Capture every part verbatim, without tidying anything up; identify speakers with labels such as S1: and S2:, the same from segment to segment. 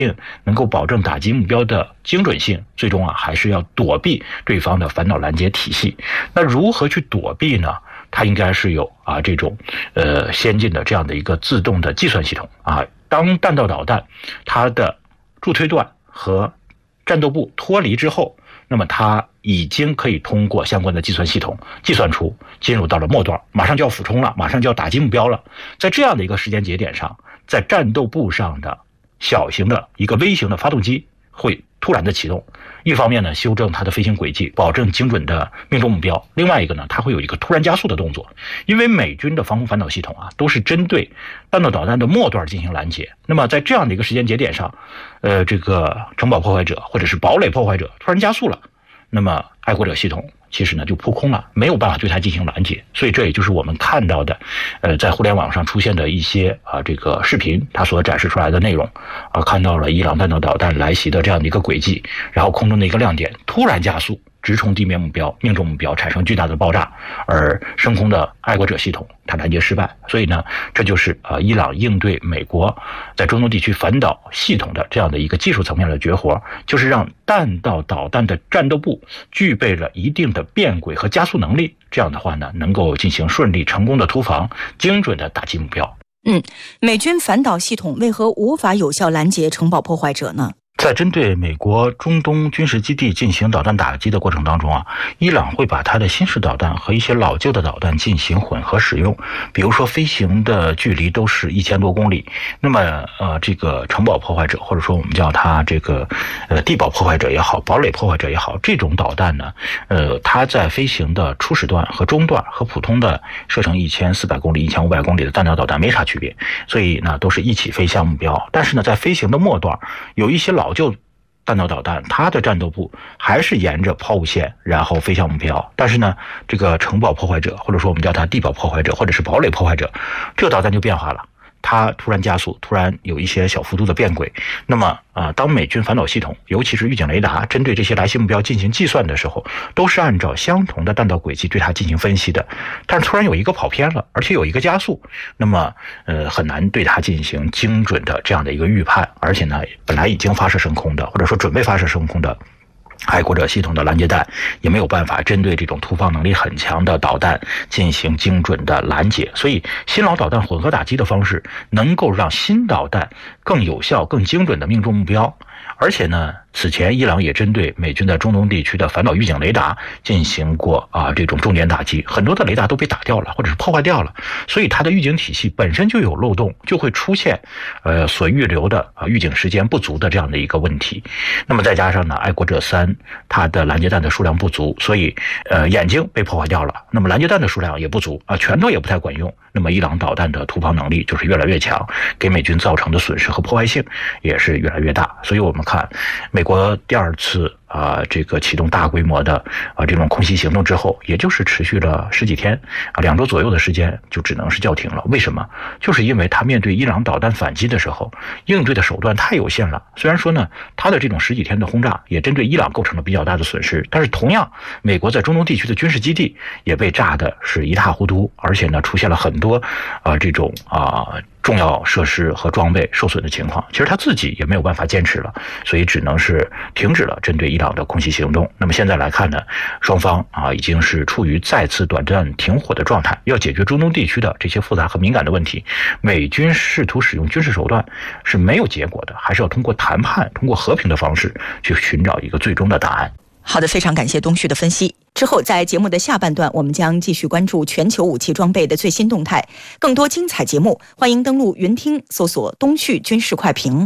S1: 能够保证打击目标的精准性，最终啊还是要躲避对方的反导拦截体系。那如何去躲避呢？它应该是有啊这种呃先进的这样的一个自动的计算系统啊。当弹道导弹它的助推段和战斗部脱离之后，那么它已经可以通过相关的计算系统计算出进入到了末段，马上就要俯冲了，马上就要打击目标了。在这样的一个时间节点上，在战斗部上的小型的一个微型的发动机会突然的启动，一方面呢修正它的飞行轨迹，保证精准的命中目标，另外一个呢它会有一个突然加速的动作。因为美军的防空反导系统啊都是针对弹道导弹的末段进行拦截，那么在这样的一个时间节点上，呃这个城堡破坏者或者是堡垒破坏者突然加速了，那么爱国者系统其实呢就扑空了，没有办法对它进行拦截。所以这也就是我们看到的呃在互联网上出现的一些啊这个视频，它所展示出来的内容啊，看到了伊朗弹道导弹来袭的这样的一个轨迹，然后空中的一个亮点突然加速，直冲地面目标，命中目标，产生巨大的爆炸，而升空的爱国者系统它拦截失败。所以呢这就是呃伊朗应对美国在中东地区反导系统的这样的一个技术层面的绝活，就是让弹道导弹的战斗部具备了一定的变轨和加速能力，这样的话呢能够进行顺利成功的突防，精准的打击目标。
S2: 嗯，美军反导系统为何无法有效拦截城堡破坏者呢？
S1: 在针对美国中东军事基地进行导弹打击的过程当中啊，伊朗会把它的新式导弹和一些老旧的导弹进行混合使用。比如说飞行的距离都是一千多公里，那么呃这个城堡破坏者，或者说我们叫它这个呃地堡破坏者也好，堡垒破坏者也好，这种导弹呢，呃它在飞行的初始段和中段和普通的射程一千四百公里、一千五百公里的弹道导弹没啥区别，所以呢都是一起飞向目标。但是呢在飞行的末段，有一些老旧弹道导弹它的战斗部还是沿着抛物线然后飞向目标，但是呢这个城堡破坏者，或者说我们叫它地堡破坏者或者是堡垒破坏者，这个导弹就变化了，它突然加速，突然有一些小幅度的变轨。那么啊、呃，当美军反导系统尤其是预警雷达针对这些来袭目标进行计算的时候，都是按照相同的弹道轨迹对它进行分析的，但是突然有一个跑偏了，而且有一个加速，那么呃很难对它进行精准的这样的一个预判。而且呢本来已经发射升空的，或者说准备发射升空的爱国者系统的拦截弹也没有办法针对这种突防能力很强的导弹进行精准的拦截。所以新老导弹混合打击的方式能够让新导弹更有效更精准的命中目标。而且呢此前伊朗也针对美军在中东地区的反导预警雷达进行过啊这种重点打击，很多的雷达都被打掉了或者是破坏掉了，所以它的预警体系本身就有漏洞，就会出现呃所预留的啊预警时间不足的这样的一个问题。那么再加上呢爱国者三它的拦截弹的数量不足，所以呃眼睛被破坏掉了，那么拦截弹的数量也不足啊，拳头也不太管用，那么伊朗导弹的突防能力就是越来越强，给美军造成的损失和破坏性也是越来越大。所以我们看美国第二次啊、呃，这个启动大规模的啊、呃、这种空袭行动之后，也就是持续了十几天啊，两周左右的时间就只能是叫停了。为什么？就是因为他面对伊朗导弹反击的时候，应对的手段太有限了。虽然说呢，他的这种十几天的轰炸也针对伊朗构成了比较大的损失，但是同样，美国在中东地区的军事基地也被炸的是一塌糊涂，而且呢，出现了很多啊、呃、这种啊。呃重要设施和装备受损的情况，其实他自己也没有办法坚持了，所以只能是停止了针对伊朗的空袭行动。那么现在来看呢，双方啊已经是处于再次短暂停火的状态，要解决中东地区的这些复杂和敏感的问题，美军试图使用军事手段是没有结果的，还是要通过谈判，通过和平的方式去寻找一个最终的答案。
S2: 好的，非常感谢东旭的分析。之后在节目的下半段，我们将继续关注全球武器装备的最新动态。更多精彩节目，欢迎登录云听搜索东旭军事快评。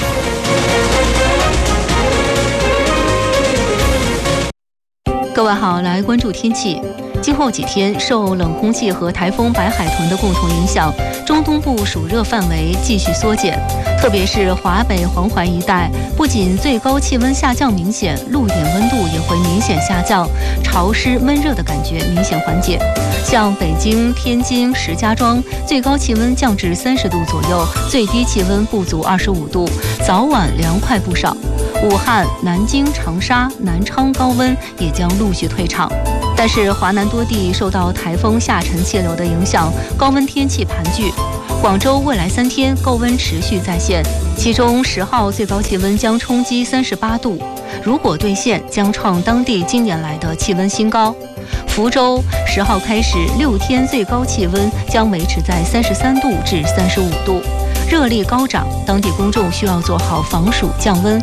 S3: 各位好，来关注天气。今后几天受冷空气和台风白海豚的共同影响，中东部暑热范围继续缩减，特别是华北黄淮一带，不仅最高气温下降明显，陆点温度也会明显下降，潮湿闷热的感觉明显缓解。像北京、天津、石家庄，最高气温降至三十度左右，最低气温不足二十五度，早晚凉快不少。武汉、南京、长沙、南昌高温也将陆续退场。但是华南多地受到台风下沉气流的影响，高温天气盘踞。 广州未来三天高温持续再现，其中十号最高气温将冲击三十八度，如果兑现，将创当地近年来的气温新高。福州十号开始六天最高气温将维持在三十三度至三十五度，热力高涨，当地公众需要做好防暑降温。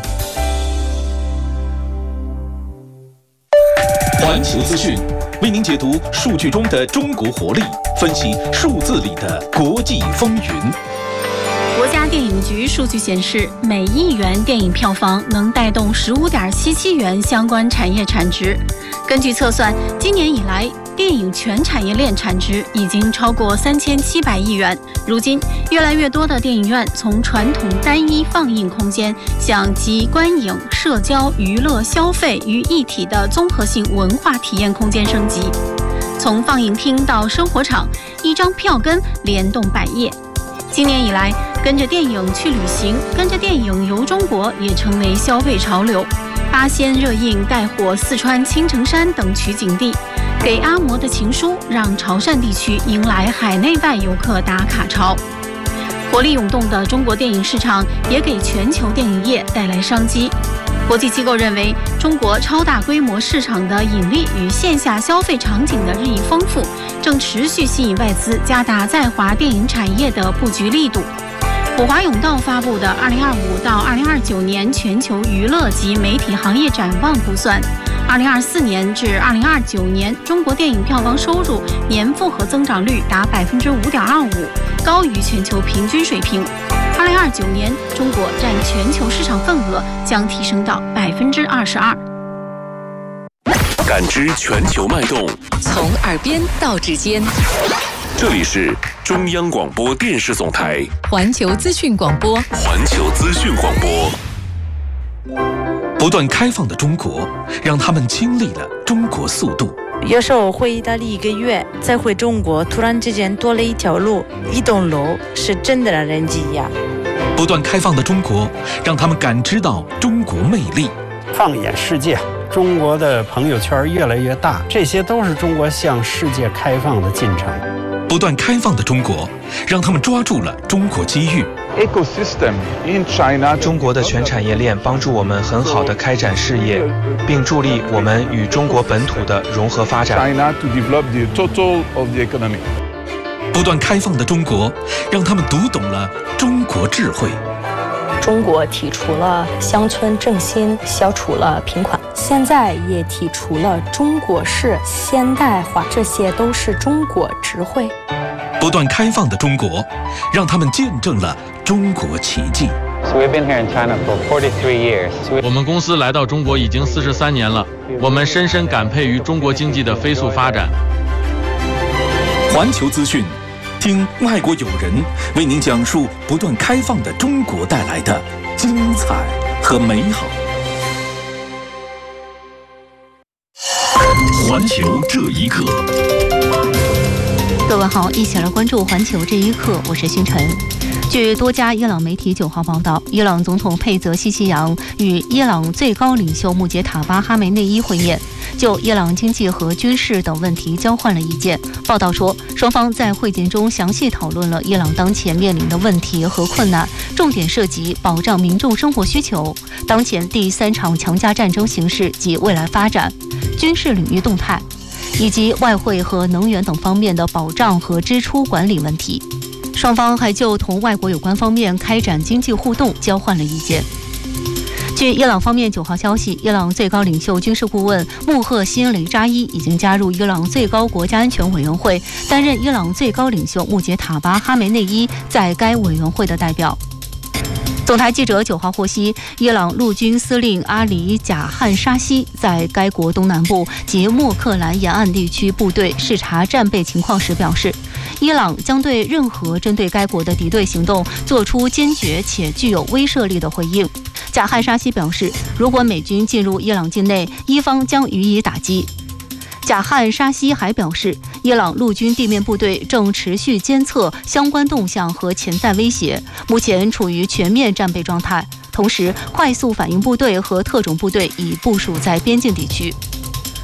S4: 环球资讯为您解读数据中的中国活力，分析数字里的国际风云。
S5: 国家电影局数据显示，每亿元电影票房能带动十五点七七元相关产业产值。根据测算，今年以来，电影全产业链产值已经超过三千七百亿元。如今，越来越多的电影院从传统单一放映空间向集观影、社交、娱乐、消费于一体的综合性文化体验空间升级。从放映厅到生活场，一张票根联动百业。今年以来，跟着电影去旅行，跟着电影游中国也成为消费潮流。八仙热映带火四川青城山等取景地，给阿嬷的情书让潮汕地区迎来海内外游客打卡潮。活力涌动的中国电影市场也给全球电影业带来商机。国际机构认为，中国超大规模市场的引力与线下消费场景的日益丰富，正持续吸引外资加大在华电影产业的布局力度。普华永道发布的二零二五到二零二九年全球娱乐及媒体行业展望估算，二零二四年至二零二九年中国电影票房收入年复合增长率达百分之五点二五，高于全球平均水平。二零二九年，中国占全球市场份额将提升到百分之二十二。
S4: 感知全球脉动，
S6: 从耳边到指尖。
S4: 这里是中央广播电视总台
S6: 环球资讯广播。
S4: 环球资讯广播。不断开放的中国，让他们经历了中国速度。
S7: 有时候回意大利一个月，再回中国，突然之间多了一条路，一栋楼，是真的让人惊讶。
S4: 不断开放的中国，让他们感知到中国魅力。
S8: 放眼世界，中国的朋友圈越来越大，这些都是中国向世界开放的进程。
S4: 不断开放的中国，让他们抓住了中国机遇。
S9: Ecosystem in China， 中国的全产业链帮助我们很好的开展事业，并助力我们与中国本土的融合发展。China to develop the total of the economy。
S4: 不断开放的中国，让他们读懂了中国智慧。
S10: 中国提出了乡村振兴，消除了贫困，现在也提出了中国式现代化，这些都是中国智慧。
S4: 不断开放的中国，让他们见证了中国奇迹。
S11: 我们公司来到中国已经四十三年了，我们深深感佩于中国经济的飞速发展。
S4: 环球资讯，听外国友人为您讲述不断开放的中国带来的精彩和美好。环球这一刻。
S3: 各位好，一起来关注环球这一刻，我是星辰。据多家伊朗媒体九号报道，伊朗总统佩泽西奇扬与伊朗最高领袖穆杰塔巴哈梅内伊会面，就伊朗经济和军事等问题交换了意见。报道说，双方在会见中详细讨论了伊朗当前面临的问题和困难，重点涉及保障民众生活需求、当前第三场强加战争形势及未来发展、军事领域动态，以及外汇和能源等方面的保障和支出管理问题。双方还就同外国有关方面开展经济互动交换了意见。据伊朗方面九号消息，伊朗最高领袖军事顾问穆赫辛雷扎伊已经加入伊朗最高国家安全委员会，担任伊朗最高领袖穆杰塔巴哈梅内伊在该委员会的代表。总台记者九号获悉，伊朗陆军司令阿里贾汉沙西在该国东南部及莫克兰沿岸地区部队视察战备情况时表示，伊朗将对任何针对该国的敌对行动做出坚决且具有威慑力的回应。贾汉沙西表示，如果美军进入伊朗境内，伊方将予以打击。贾汉沙西还表示，伊朗陆军地面部队正持续监测相关动向和潜在威胁，目前处于全面战备状态，同时快速反应部队和特种部队已部署在边境地区。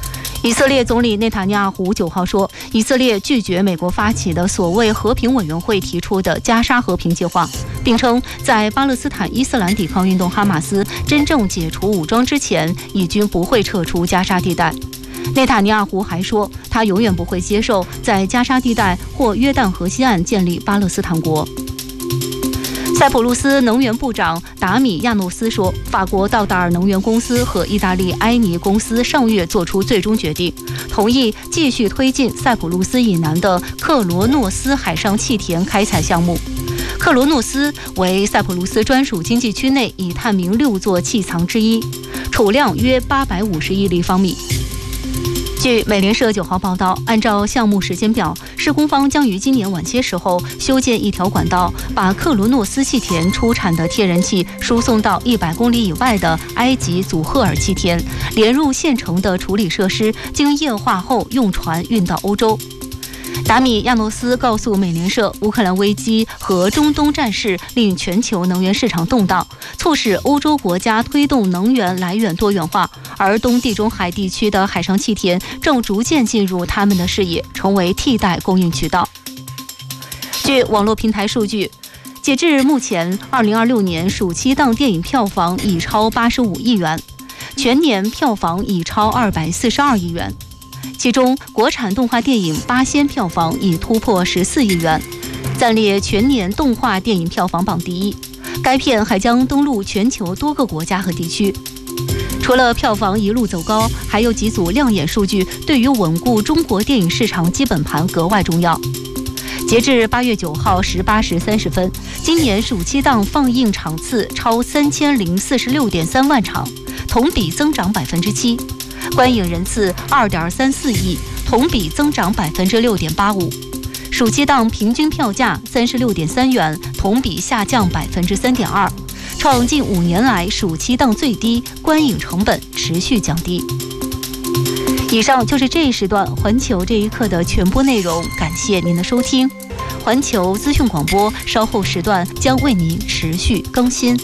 S3: 以色列总理内塔尼亚胡九号说，以色列拒绝美国发起的所谓和平委员会提出的加沙和平计划，并称在巴勒斯坦伊斯兰抵抗运动哈马斯真正解除武装之前，以军不会撤出加沙地带。内塔尼亚胡还说，他永远不会接受在加沙地带或约旦河西岸建立巴勒斯坦国。塞浦路斯能源部长达米亚诺斯说，法国道达尔能源公司和意大利埃尼公司上月做出最终决定，同意继续推进塞浦路斯以南的克罗诺斯海上气田开采项目。克罗诺斯为塞浦路斯专属经济区内已探明六座气藏之一，储量约八百五十亿立方米。据美联社九号报道，按照项目时间表，施工方将于今年晚些时候修建一条管道，把克罗诺斯气田出产的天然气输送到一百公里以外的埃及祖赫尔气田，连入现成的处理设施，经液化后用船运到欧洲。达米亚诺斯告诉美联社，乌克兰危机和中东战事令全球能源市场动荡，促使欧洲国家推动能源来源多元化，而东地中海地区的海上气田正逐渐进入他们的视野，成为替代供应渠道。据网络平台数据，截至目前，二零二六年暑期档电影票房已超八十五亿元，全年票房已超二百四十二亿元。其中，国产动画电影《八仙》票房已突破十四亿元，暂列全年动画电影票房榜第一。该片还将登陆全球多个国家和地区。除了票房一路走高，还有几组亮眼数据对于稳固中国电影市场基本盘格外重要。截至八月九号十八时三十分，今年暑期档放映场次超三千零四十六点三万场，同比增长百分之七。观影人次二点三四亿，同比增长百分之六点八五。暑期档平均票价三十六点三元，同比下降百分之三点二，创近五年来暑期档最低，观影成本持续降低。以上就是这一时段环球这一刻的全部内容，感谢您的收听。环球资讯广播稍后时段将为您持续更新。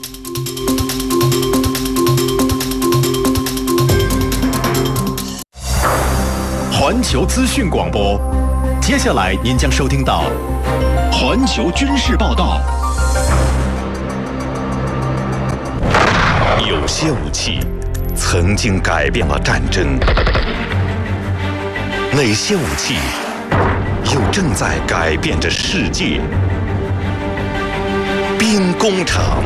S12: 环球资讯广播，接下来您将收听到环球军事报道。有些武器曾经改变了战争，哪些武器又正在改变着世界？兵工厂。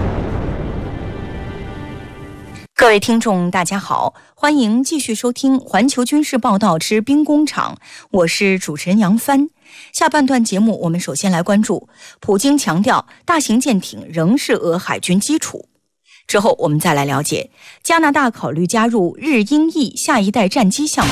S2: 各位听众大家好，欢迎继续收听环球军事报道之兵工厂，我是主持人杨帆。下半段节目我们首先来关注普京强调大型舰艇仍是俄海军基础，之后我们再来了解加拿大考虑加入日英意下一代战机项目。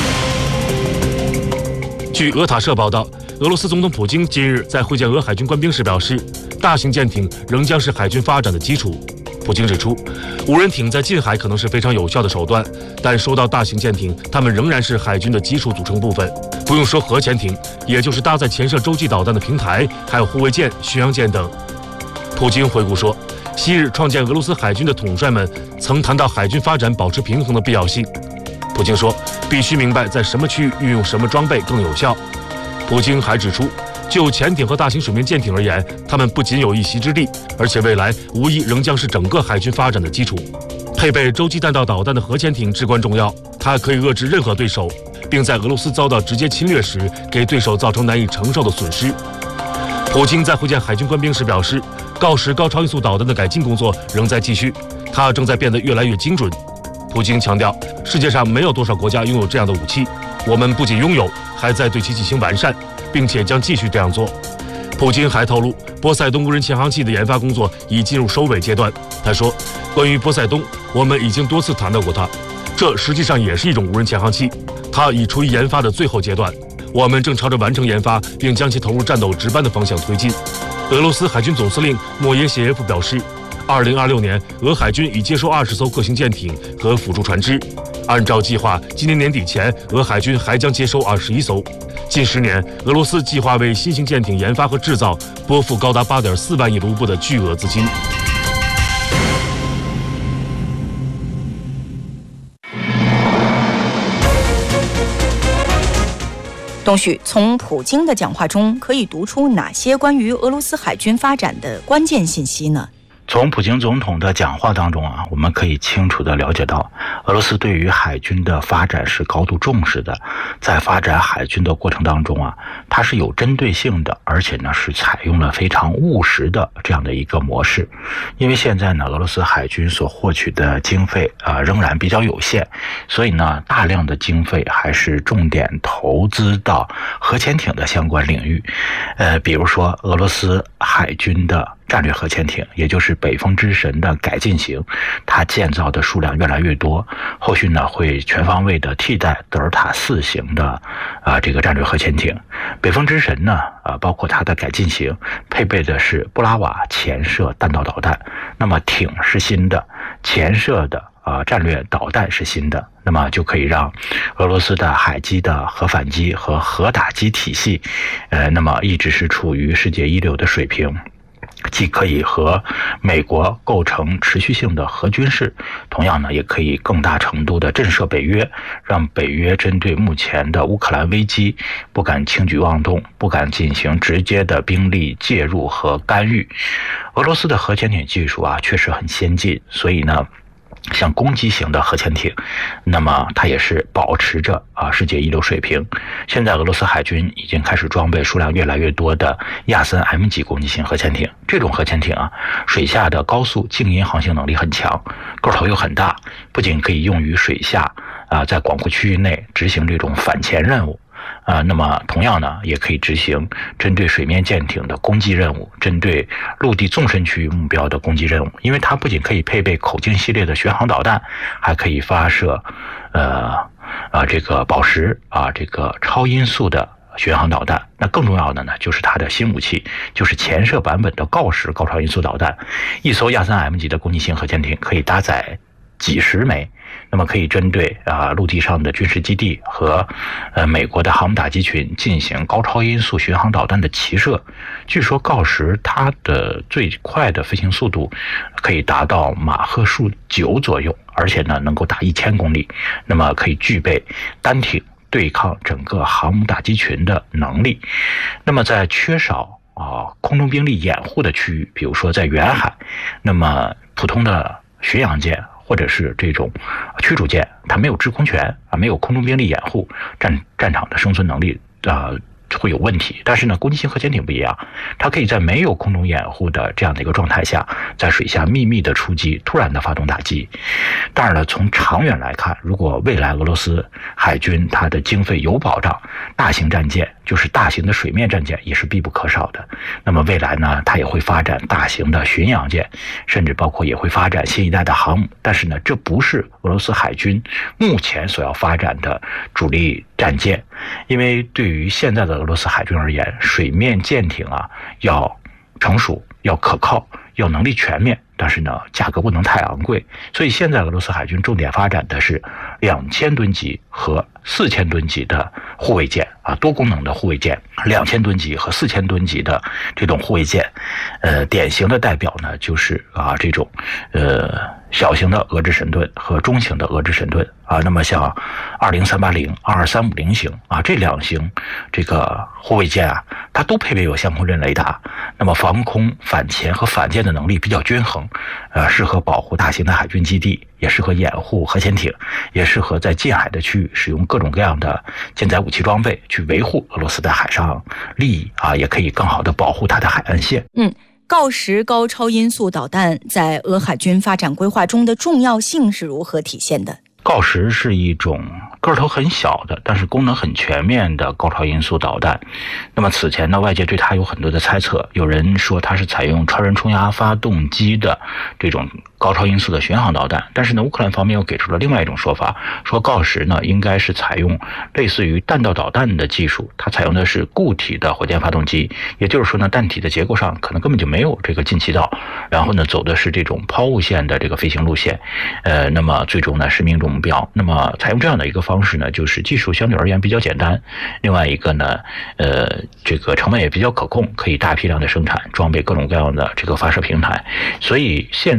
S13: 据俄塔社报道，俄罗斯总统普京今日在会见俄海军官兵时表示，大型舰艇仍将是海军发展的基础。普京指出，无人艇在近海可能是非常有效的手段，但说到大型舰艇，它们仍然是海军的基础组成部分。不用说核潜艇，也就是搭载潜射洲际导弹的平台，还有护卫舰、巡洋舰等。普京回顾说，昔日创建俄罗斯海军的统帅们曾谈到海军发展保持平衡的必要性。普京说，必须明白在什么区域运用什么装备更有效。普京还指出，就潜艇和大型水面舰艇而言，它们不仅有一席之地，而且未来无疑仍将是整个海军发展的基础。配备洲际弹道导弹的核潜艇至关重要，它可以遏制任何对手，并在俄罗斯遭到直接侵略时给对手造成难以承受的损失。普京在会见海军官兵时表示，锆石高超音速导弹的改进工作仍在继续，它正在变得越来越精准。普京强调，世界上没有多少国家拥有这样的武器，我们不仅拥有，还在对其进行完善，并且将继续这样做。普京还透露，波塞冬无人潜航器的研发工作已进入收尾阶段。他说，关于波塞冬，我们已经多次谈到过它，这实际上也是一种无人潜航器，它已处于研发的最后阶段，我们正朝着完成研发并将其投入战斗值班的方向推进。俄罗斯海军总司令莫耶谢耶夫表示，二零二六年俄海军已接收二十艘各型舰艇和辅助船只，按照计划，今年年底前俄海军还将接收二十一艘。近十年，俄罗斯计划为新型舰艇研发和制造拨付高达八点四万亿卢布的巨额资金。
S2: 东旭，从普京的讲话中可以读出哪些关于俄罗斯海军发展的关键信息呢？
S1: 从普京总统的讲话当中啊，我们可以清楚地了解到，俄罗斯对于海军的发展是高度重视的。在发展海军的过程当中啊，它是有针对性的，而且呢是采用了非常务实的这样的一个模式。因为现在呢，俄罗斯海军所获取的经费啊、呃、仍然比较有限，所以呢，大量的经费还是重点投资到核潜艇的相关领域。呃，比如说俄罗斯海军的战略核潜艇，也就是北风之神的改进型，它建造的数量越来越多，后续呢会全方位的替代德尔塔四型的啊、呃、这个战略核潜艇。北风之神呢啊、呃、包括它的改进型配备的是布拉瓦潜射弹道导弹，那么艇是新的，潜射的啊、呃、战略导弹是新的，那么就可以让俄罗斯的海基的核反击和核打击体系，呃那么一直是处于世界一流的水平。既可以和美国构成持续性的核军事，同样呢，也可以更大程度的震慑北约，让北约针对目前的乌克兰危机不敢轻举妄动，不敢进行直接的兵力介入和干预。俄罗斯的核潜艇技术啊，确实很先进，所以呢，像攻击型的核潜艇，那么它也是保持着啊世界一流水平。现在俄罗斯海军已经开始装备数量越来越多的亚森 M 级攻击型核潜艇。这种核潜艇啊，水下的高速静音航行能力很强，个头又很大，不仅可以用于水下啊，在广阔区域内执行这种反潜任务。啊，那么同样呢，也可以执行针对水面舰艇的攻击任务，针对陆地纵深区域目标的攻击任务。因为它不仅可以配备口径系列的巡航导弹，还可以发射，呃，啊这个宝石啊这个超音速的巡航导弹。那更重要的呢，就是它的新武器，就是潜射版本的锆石高超音速导弹。一艘亚森 M 级的攻击型核潜艇可以搭载几十枚，那么可以针对啊陆地上的军事基地和呃美国的航母打击群进行高超音速巡航导弹的齐射。据说锆石它的最快的飞行速度可以达到马赫数九左右，而且呢能够达一千公里，那么可以具备单挺对抗整个航母打击群的能力。那么在缺少啊空中兵力掩护的区域，比如说在远海，那么普通的巡洋舰或者是这种驱逐舰，它没有制空权啊，没有空中兵力掩护，战战场的生存能力啊、呃、会有问题。但是呢，攻击型核潜艇不一样，它可以在没有空中掩护的这样的一个状态下，在水下秘密的出击，突然的发动打击。当然了，从长远来看，如果未来俄罗斯海军它的经费有保障，大型战舰就是大型的水面战舰也是必不可少的。那么未来呢，它也会发展大型的巡洋舰，甚至包括也会发展新一代的航母。但是呢，这不是俄罗斯海军目前所要发展的主力战舰，因为对于现在的俄罗斯海军而言，水面舰艇啊要成熟，要可靠，要能力全面，但是呢价格不能太昂贵。所以现在俄罗斯海军重点发展的是两千吨级和四千吨级的护卫舰啊，多功能的护卫舰，两千吨级和四千吨级的这种护卫舰。呃，典型的代表呢就是啊这种呃小型的俄制神盾和中型的俄制神盾啊。那么像二零三八零、二二三五零型啊这两型这个护卫舰啊，它都配备有相控阵雷达，那么防空、反潜和反舰的能力比较均衡，呃，适合保护大型的海军基地，也适合掩护核潜艇，也适合在近海的区域使用各种各样的舰载武器装备去维护俄罗斯的海上利益啊，也可以更好的保护它的海岸线。
S2: 嗯。锆石高超音速导弹在俄海军发展规划中的重要性是如何体现的？
S1: 锆石是一种个头很小的，但是功能很全面的高超音速导弹。那么此前呢，外界对它有很多的猜测，有人说它是采用超人冲压发动机的这种高超音速的巡航导弹，但是呢，乌克兰方面又给出了另外一种说法，说锆石呢应该是采用类似于弹道导弹的技术，它采用的是固体的火箭发动机，也就是说呢，弹体的结构上可能根本就没有这个进气道，然后呢，走的是这种抛物线的这个飞行路线，呃，那么最终呢是命中目标。那么采用这样的一个方式呢，就是技术相对而言比较简单，另外一个呢，呃，这个成本也比较可控，可以大批量的生产，装备各种各样的这个发射平台。所以现在锆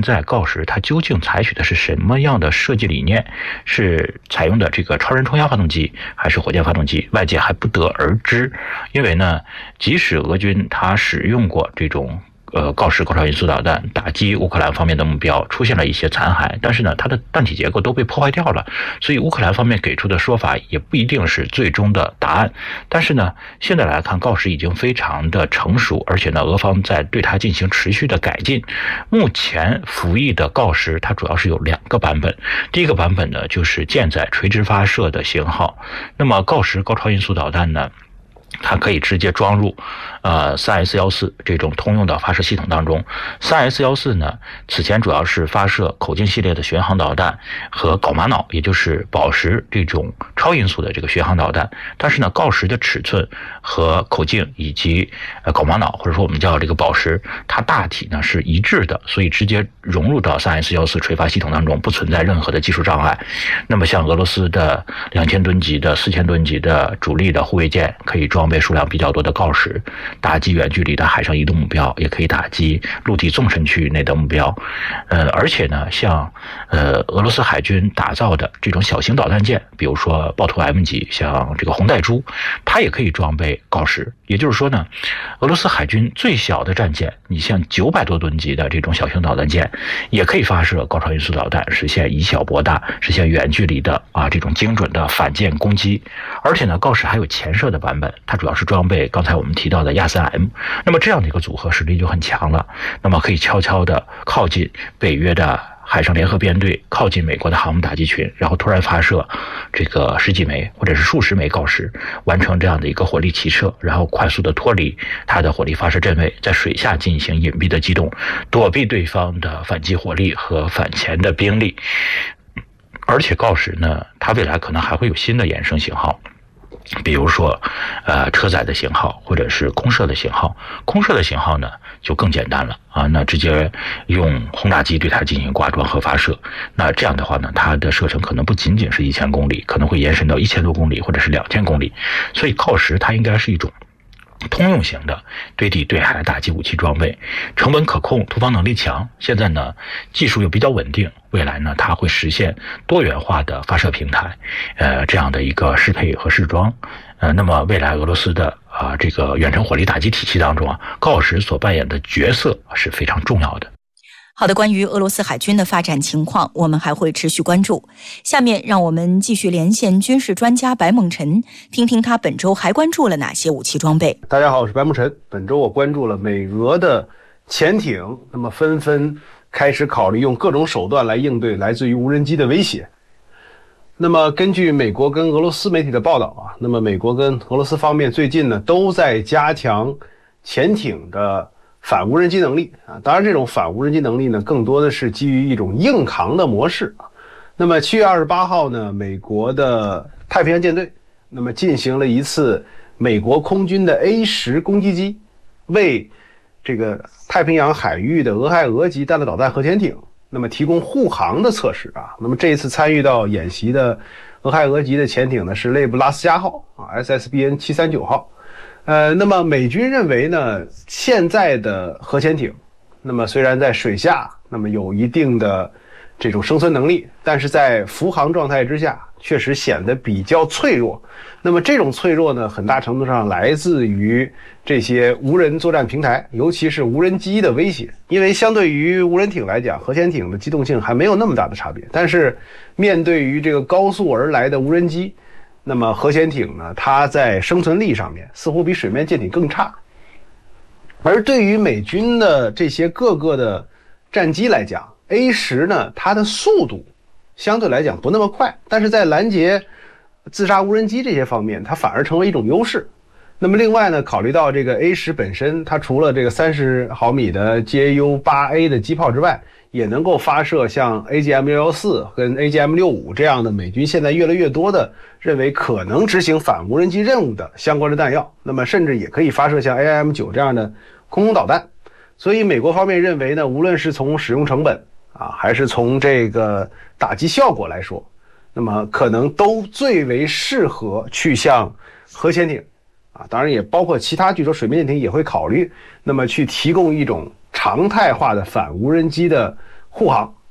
S1: 石它究竟采取的是什么样的设计理念，是采用的这个超人冲压发动机还是火箭发动机，外界还不得而知。因为呢，即使俄军它使用过这种呃，锆石高超音速导弹打击乌克兰方面的目标，出现了一些残骸，但是呢，它的弹体结构都被破坏掉了，所以乌克兰方面给出的说法也不一定是最终的答案。但是呢，现在来看，锆石已经非常的成熟，而且呢，俄方在对它进行持续的改进。目前服役的锆石，它主要是有两个版本，第一个版本呢，就是舰载垂直发射的型号。那么锆石高超音速导弹呢，它可以直接装入呃 三 S 一四 这种通用的发射系统当中。 三 S 一四 呢，此前主要是发射口径系列的巡航导弹和镐玛瑙，也就是宝石这种超音速的这个巡航导弹。但是呢，锆石的尺寸和口径以及呃镐玛瑙，或者说我们叫这个宝石，它大体呢是一致的，所以直接融入到 三 S 一四 垂发系统当中，不存在任何的技术障碍。那么像俄罗斯的两千吨级的、四千吨级的主力的护卫舰，可以装备数量比较多的锆石，打击远距离的海上移动目标，也可以打击陆地纵深区域内的目标。呃，而且呢，像呃俄罗斯海军打造的这种小型导弹舰，比如说豹图 M 级，像这个红带珠，它也可以装备锆石。也就是说呢，俄罗斯海军最小的战舰，你像九百多吨级的这种小型导弹舰，也可以发射高超音速导弹，实现以小博大，实现远距离的啊这种精准的反舰攻击。而且呢，锆石还有前射的版本，它主要是装备刚才我们提到的亚三 M， 那么这样的一个组合实力就很强了，那么可以悄悄的靠近北约的海上联合编队，靠近美国的航母打击群，然后突然发射这个十几枚或者是数十枚锆石，完成这样的一个火力齐射，然后快速的脱离它的火力发射阵位，在水下进行隐蔽的机动，躲避对方的反击火力和反潜的兵力。而且锆石呢，它未来可能还会有新的衍生型号，比如说呃车载的型号，或者是空射的型号。空射的型号呢就更简单了啊，那直接用轰炸机对它进行挂装和发射。那这样的话呢，它的射程可能不仅仅是一千公里，可能会延伸到一千多公里或者是两千公里。所以锆石它应该是一种通用型的对地对海打击武器装备，成本可控，突防能力强。现在呢，技术又比较稳定，未来呢，它会实现多元化的发射平台，呃，这样的一个适配和试装。呃，那么未来俄罗斯的啊、呃、这个远程火力打击体系当中啊，锆石所扮演的角色是非常重要的。
S2: 好的，关于俄罗斯海军的发展情况，我们还会持续关注。下面让我们继续连线军事专家白梦辰，听听他本周还关注了哪些武器装备。
S14: 大家好，我是白梦辰。本周我关注了美俄的潜艇，那么纷纷开始考虑用各种手段来应对来自于无人机的威胁。那么根据美国跟俄罗斯媒体的报道啊，那么美国跟俄罗斯方面最近呢都在加强潜艇的反无人机能力啊，当然这种反无人机能力呢，更多的是基于一种硬扛的模式啊。那么七月二十八号呢，美国的太平洋舰队那么进行了一次美国空军的 A 十 攻击机为这个太平洋海域的俄亥俄级弹道导弹核潜艇那么提供护航的测试啊。那么这一次参与到演习的俄亥俄级的潜艇呢是类布拉斯加号啊 S S B N 七三九号。呃，那么美军认为呢，现在的核潜艇，那么虽然在水下，那么有一定的这种生存能力，但是在浮航状态之下，确实显得比较脆弱。那么这种脆弱呢，很大程度上来自于这些无人作战平台，尤其是无人机的威胁。因为相对于无人艇来讲，核潜艇的机动性还没有那么大的差别，但是面对于这个高速而来的无人机，那么核潜艇呢，它在生存力上面似乎比水面舰艇更差。而对于美军的这些各个的战机来讲 ，A 十 呢，它的速度相对来讲不那么快，但是在拦截自杀无人机这些方面，它反而成为一种优势。那么另外呢，考虑到这个 A 十 本身，它除了这个三十毫米的 J U 八 A 的机炮之外，也能够发射像 A G M 六一四跟 A G M 六五这样的美军现在越来越多的认为可能执行反无人机任务的相关的弹药，那么甚至也可以发射像 A I M 九这样的空中导弹。所以美国方面认为呢，无论是从使用成本啊，还是从这个打击效果来说，那么可能都最为适合去向核潜艇啊，当然也包括其他，据说水面舰艇也会考虑，那么去提供一种常态化的反无人机的护航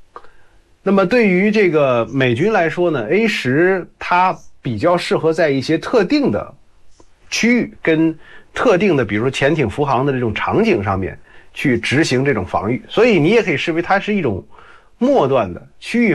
S14: 那么对于这个美军来说呢 ，A 十它比较适合在一些特定的区域跟特定的，比如说潜艇扶航的这种场景上面去执行这种防御，所以你也可以视为它是一种末端的区域